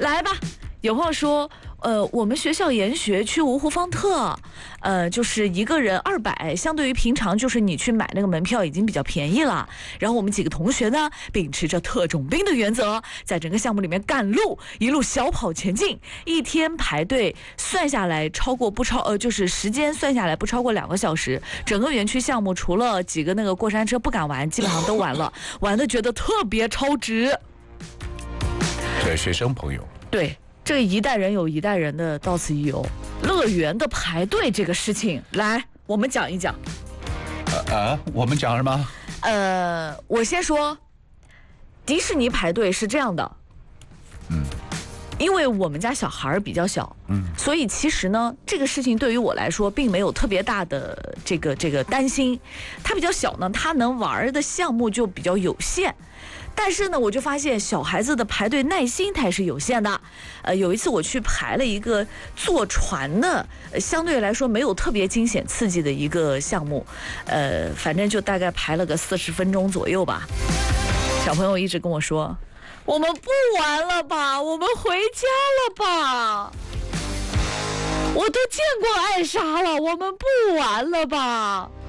来吧。有朋友说，我们学校研学去芜湖方特，就是一个人200，相对于平常就是你去买那个门票已经比较便宜了。然后我们几个同学呢，秉持着特种兵的原则，在整个项目里面赶路，一路小跑前进，一天排队算下来就是时间算下来不超过2个小时。整个园区项目除了几个那个过山车不敢玩，基本上都玩了，玩的觉得特别超值。 对，学生朋友， 对。这一代人有一代人的到此一游，乐园的排队这个事情，来，我们讲一讲。 我们讲什么？ 我先说，迪士尼排队是这样的，因为我们家小孩比较小，所以其实呢，这个事情对于我来说并没有特别大的这个担心。他比较小呢，他能玩的项目就比较有限。但是呢，我就发现小孩子的排队耐心它是有限的。有一次我去排了一个坐船的，相对来说没有特别惊险刺激的一个项目，反正就大概排了个40分钟左右吧。小朋友一直跟我说，我们不玩了吧，我们回家了吧。我都见过艾莎了，我们不玩了吧。